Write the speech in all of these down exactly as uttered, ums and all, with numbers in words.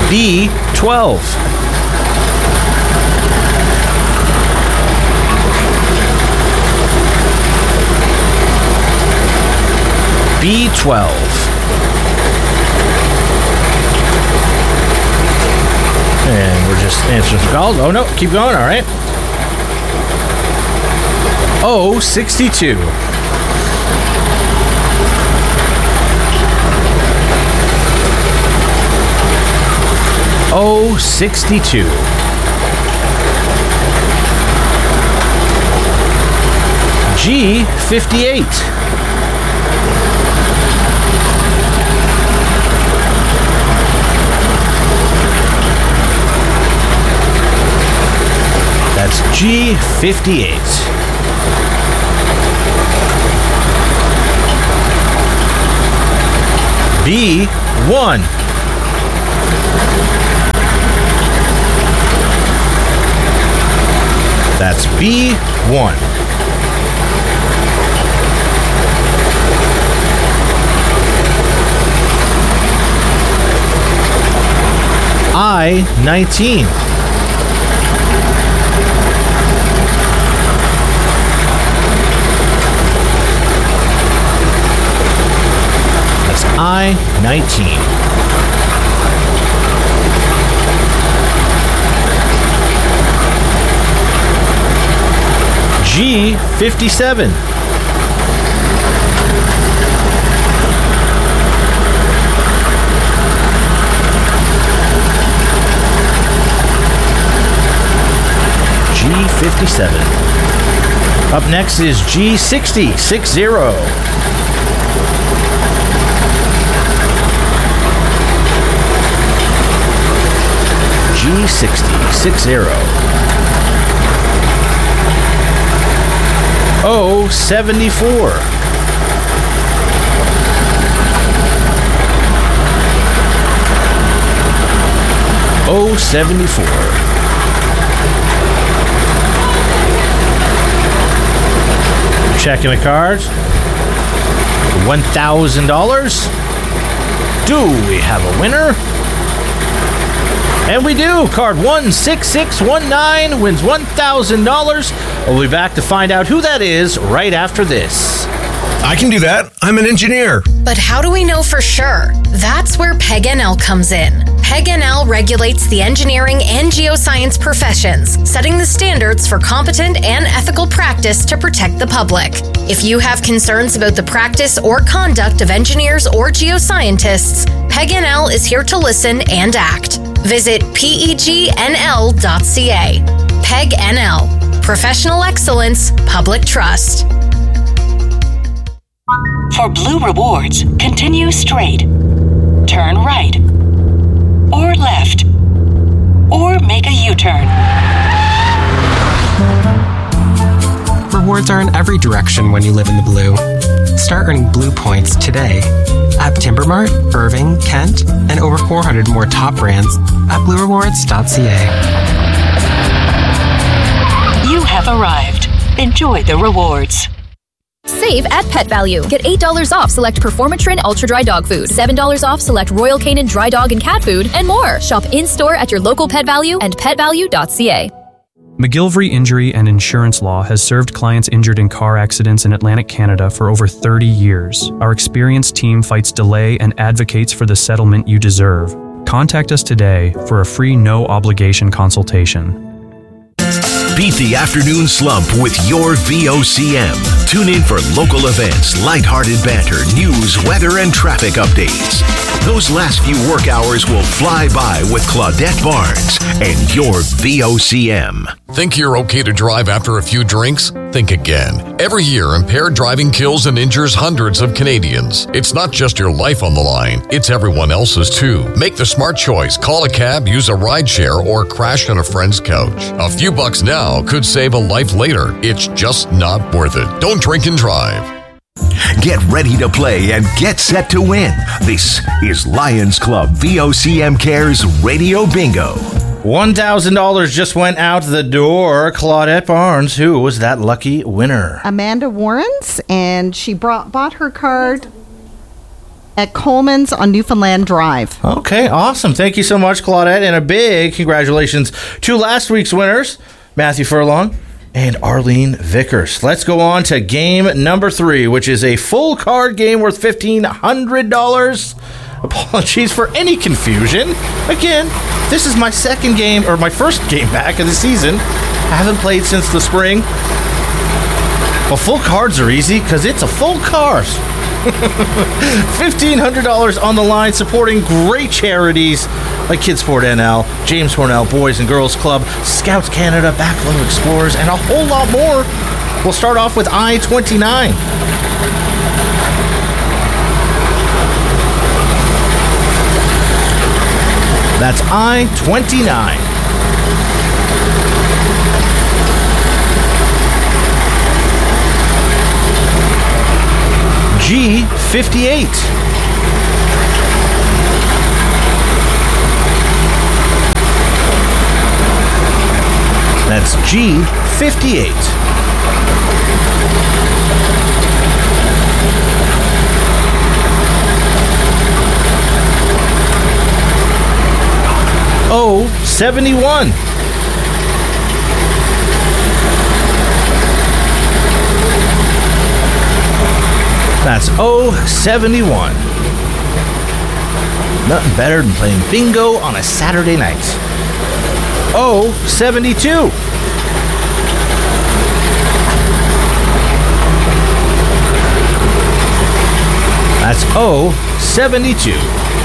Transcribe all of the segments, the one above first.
B twelve. B twelve. And we're just answering some calls. Oh, no. Keep going. All right. O sixty-two. O sixty-two. G fifty-eight. That's G fifty-eight. B one. That's B one. I nineteen. That's I nineteen. G fifty-seven. G fifty-seven. Up next is G sixty, six zero. G sixty, six zero. O seventy-four. O seventy-four. Checking the cards. one thousand dollars. Do we have a winner? And we do. Card one six six one nine wins one thousand dollars. We'll be back to find out who that is right after this. I can do that. I'm an engineer. But how do we know for sure? That's where P E G N L comes in. P E G N L regulates the engineering and geoscience professions, setting the standards for competent and ethical practice to protect the public. If you have concerns about the practice or conduct of engineers or geoscientists, P E G N L is here to listen and act. Visit P E G N L dot C A. P E G N L. Professional excellence, public trust. For Blue Rewards, continue straight, turn right, or left, or make a U-turn. Rewards are in every direction when you live in the Blue. Start earning Blue points today at Timbermart, Irving, Kent, and over four hundred more top brands at blue rewards dot c a. You have arrived. Enjoy the rewards. Save at Pet Value. Get eight dollars off select Performatrin Ultra Dry Dog Food, seven dollars off select Royal Canin Dry Dog and Cat Food, and more. Shop in-store at your local Pet Value and pet value dot c a. McGillivray Injury and Insurance Law has served clients injured in car accidents in Atlantic Canada for over thirty years. Our experienced team fights delay and advocates for the settlement you deserve. Contact us today for a free no-obligation consultation. Beat the afternoon slump with your V O C M. Tune in for local events, lighthearted banter, news, weather, and traffic updates. Those last few work hours will fly by with Claudette Barnes and your V O C M. Think you're okay to drive after a few drinks? Think again. Every year, impaired driving kills and injures hundreds of Canadians. It's not just your life on the line, it's everyone else's too. Make the smart choice. Call a cab, use a rideshare, or crash on a friend's couch. A few bucks now could save a life later. It's just not worth it. Don't drink and drive. Get ready to play and get set to win. This is Lions Club V O C M Cares Radio Bingo. one thousand dollars just went out the door. Claudette Barnes, who was that lucky winner? Amanda Warrens, and she brought bought her card at Coleman's on Newfoundland Drive. Okay, awesome. Thank you so much, Claudette. And a big congratulations to last week's winners, Matthew Furlong and Arlene Vickers. Let's go on to game number three, which is a full card game worth fifteen hundred dollars. Apologies for any confusion. Again, this is my second game, or my first game back of the season. I haven't played since the spring. Well, full cards are easy because it's a full card. fifteen hundred dollars on the line, supporting great charities like Kidsport N L, James Cornell Boys and Girls Club, Scouts Canada, Backload Explorers, and a whole lot more. We'll start off with I twenty-nine. That's I twenty-nine. G fifty-eight. That's G fifty-eight. O seventy-one. That's O seventy-one. Nothing better than playing bingo on a Saturday night. O seventy-two. That's O seventy-two.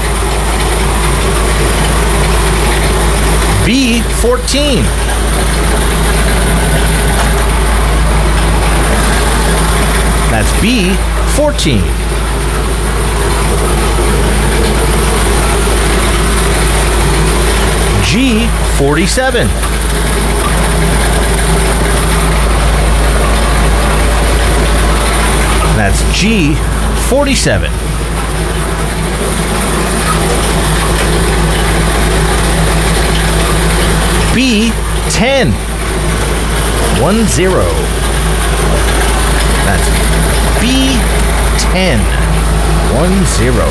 B fourteen. That's B fourteen. G forty-seven. That's G forty-seven. B ten. One zero. That's B ten. One zero.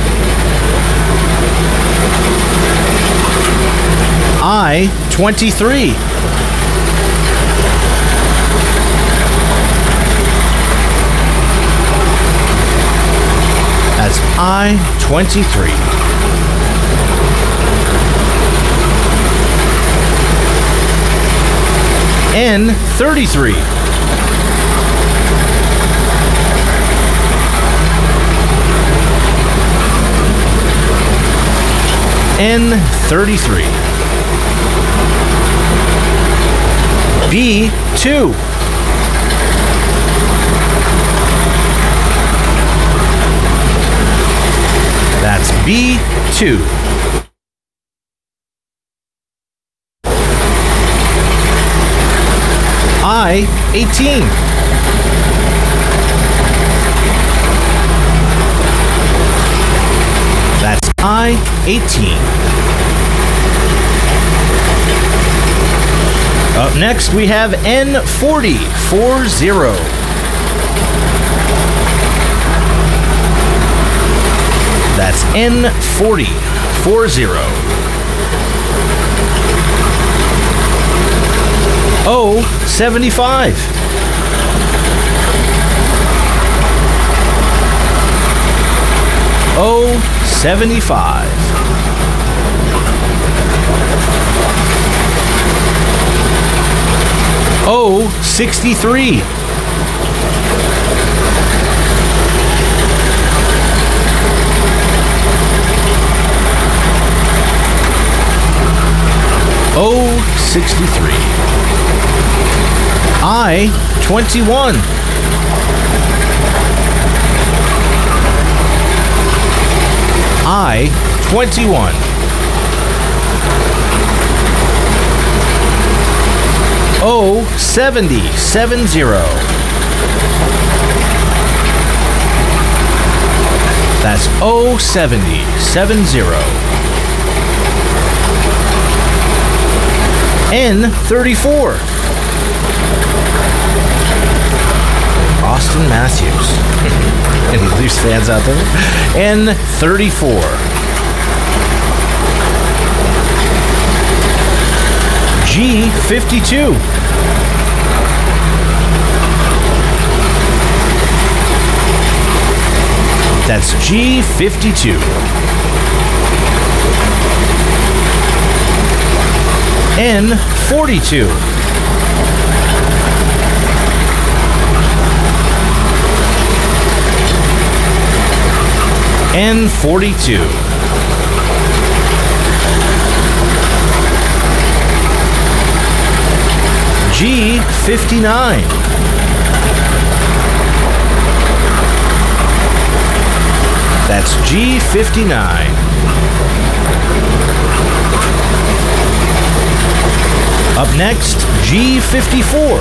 I twenty-three. That's I twenty-three. N thirty-three. N thirty-three. B two. That's B two. I eighteen. That's I eighteen. Up next, we have N forty, four zero. That's N forty, four zero. O seventy-five. O seventy-five. O sixty-three. O sixty-three. I twenty-one. I twenty-one. O seventy, seven zero. That's O seventy, seven zero. N thirty-four. Austin Matthews. Any Leafs fans out there? N thirty-four. G fifty-two. That's G fifty-two. N forty-two. N forty-two. G fifty-nine. That's G fifty-nine. Up next, G fifty-four.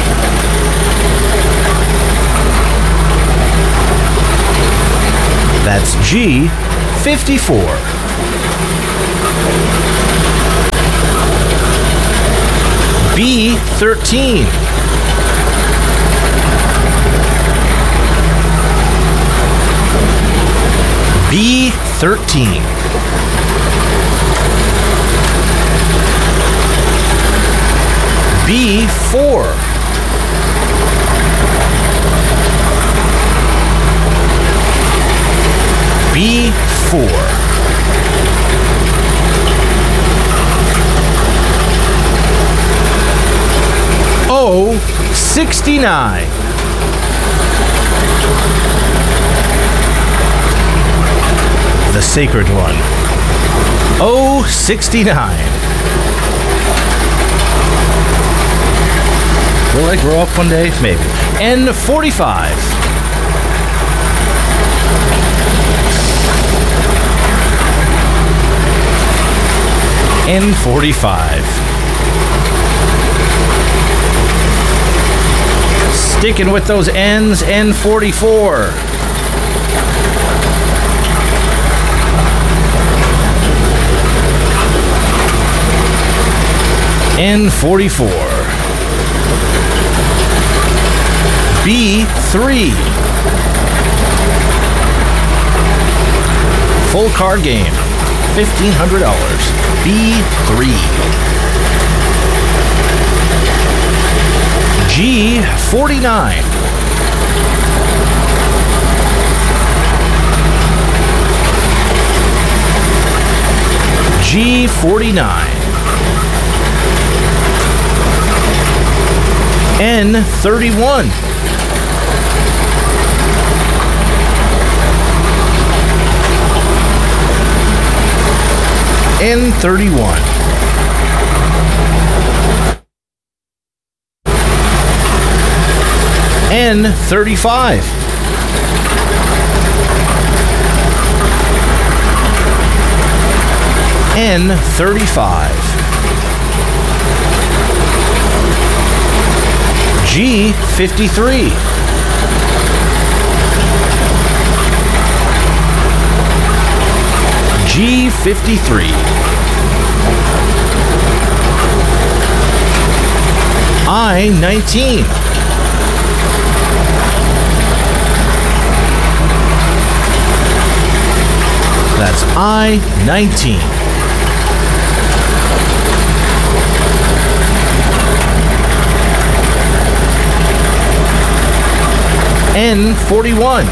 That's G fifty-four. B thirteen. B thirteen. B four. B four. O sixty-nine. The sacred one. O sixty-nine. Will I grow up one day? Maybe. N forty-five. N forty-five. Sticking with those N's, N forty-four. N forty-four. B three. Full card game. fifteen hundred dollars. B three. G forty-nine. G forty-nine. N thirty-one. N thirty-one. N thirty-five. N thirty-five. G fifty-three. G fifty-three. I nineteen. That's I nineteen. N forty-one.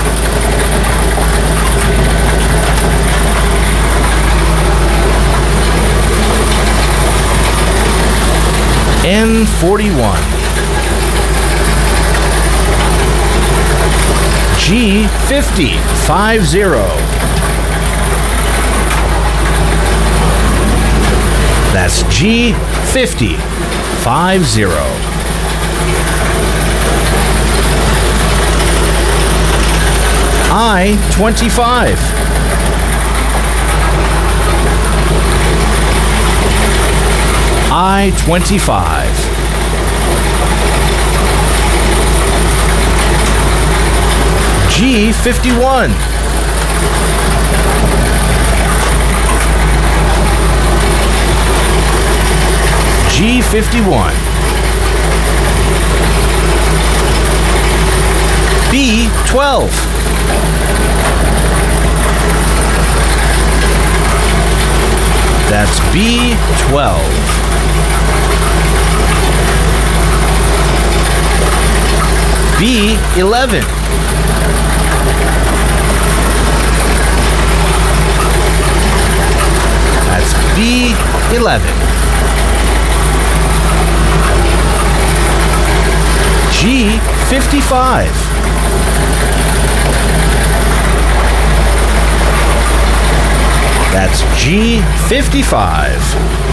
N forty-one. G fifty. Five zero. That's G fifty. Five zero. I twenty-five. I twenty-five. G fifty-one. G fifty-one. B twelve. That's B twelve. B eleven. That's B eleven. G fifty-five. That's G fifty-five.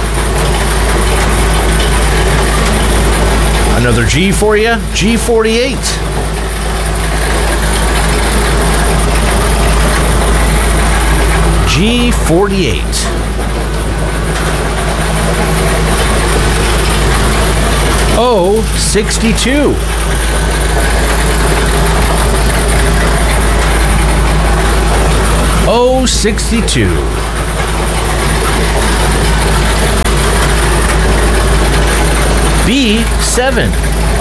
Another G for you, G forty-eight. G forty-eight. O sixty-two. O sixty-two. B seven.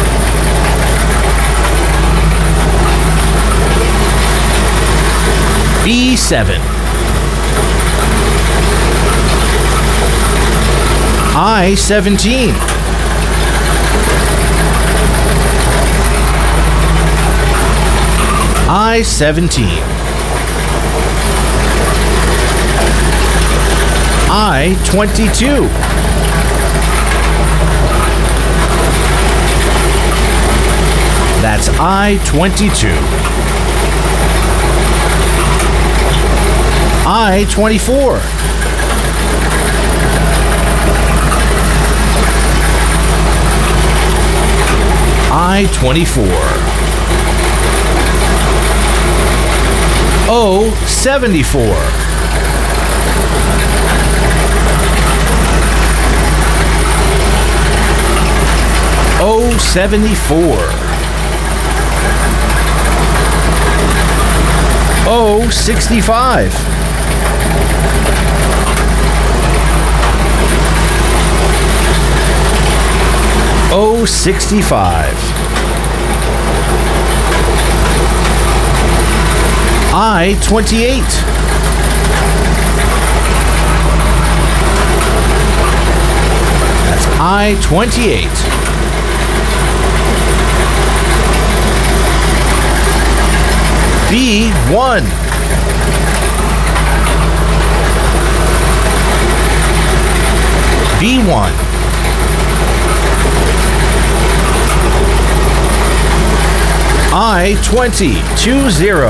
B seven. I seventeen. I seventeen. I twenty-two. That's I twenty-two. I twenty-four. I twenty-four. O seventy-four. O seventy-four. O sixty-five. O sixty-five. I twenty-eight. That's I twenty-eight. B one. B one. I twenty. Two zero.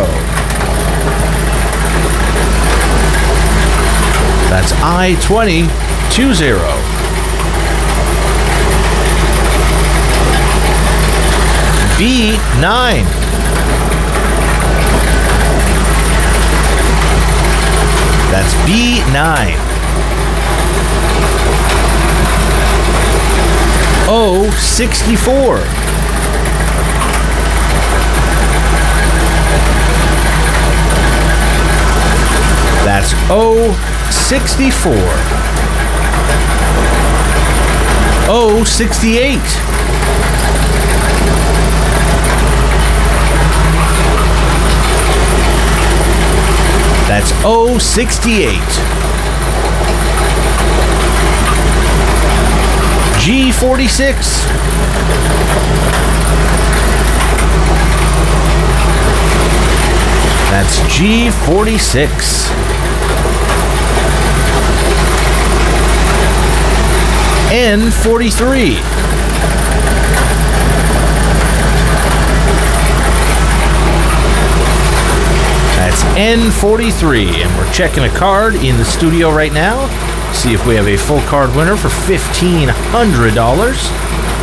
That's I twenty. Two zero. B nine. That's B nine. O sixty-four. That's O sixty-four. O sixty-eight. That's O sixty-eight. G forty-six. That's G forty-six. N forty-three. That's N forty-three, and we're checking a card in the studio right now. See if we have a full card winner for fifteen hundred dollars.